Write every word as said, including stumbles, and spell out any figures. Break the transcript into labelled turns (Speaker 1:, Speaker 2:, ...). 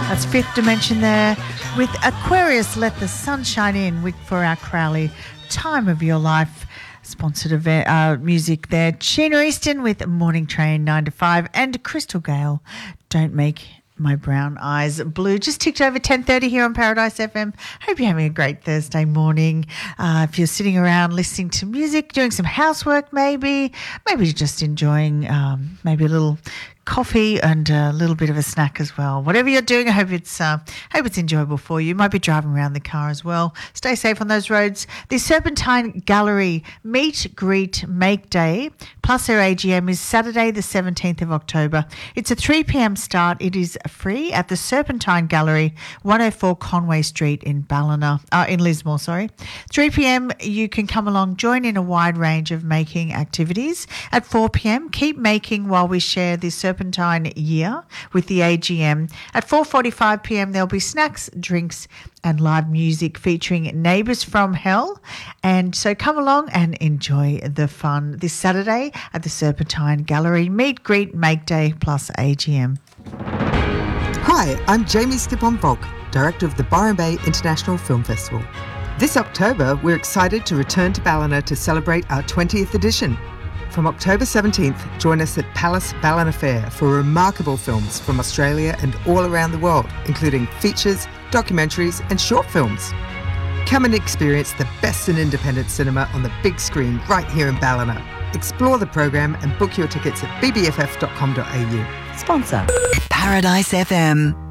Speaker 1: That's Fifth Dimension there with Aquarius, Let the Sunshine In with, for our Crowley Time of Your Life. Sponsored event, uh, music there. Sheena Easton with Morning Train nine to five and Crystal Gale, Don't Make My Brown Eyes Blue. Just ticked over ten thirty here on Paradise F M. Hope you're having a great Thursday morning. Uh, if you're sitting around listening to music, doing some housework maybe, maybe just enjoying um, maybe a little coffee and a little bit of a snack as well. Whatever you're doing, I hope it's uh, hope it's enjoyable for you. You might be driving around the car as well. Stay safe on those roads. The Serpentine Gallery Meet, Greet, Make Day plus their A G M is Saturday the seventeenth of October. It's a three p.m. start. It is free at the Serpentine Gallery, one oh four Conway Street in Ballina, uh, in Lismore, sorry. three p.m. you can come along, join in a wide range of making activities. At four p.m. keep making while we share the Serpentine Serpentine year with the A G M. At four forty-five p.m. there'll be snacks, drinks and live music featuring Neighbours from Hell. And so come along and enjoy the fun this Saturday at the Serpentine Gallery. Meet, Greet, Make Day plus A G M.
Speaker 2: Hi, I'm Jamie Stippon-Volk, Director of the Byron Bay International Film Festival. This October, we're excited to return to Ballina to celebrate our twentieth edition. From October seventeenth, join us at Palace Ballina Fair for remarkable films from Australia and all around the world, including features, documentaries and short films. Come and experience the best in independent cinema on the big screen right here in Ballina. Explore the program and book your tickets at b b f f dot com dot a u.
Speaker 3: Sponsor Paradise F M.